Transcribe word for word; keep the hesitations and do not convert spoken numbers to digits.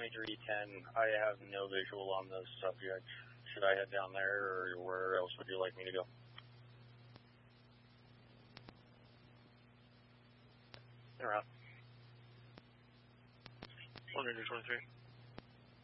twenty-three ten. I have no visual on the subject. Should I head down there, or where else would you like me to go? They're out. one twenty-three.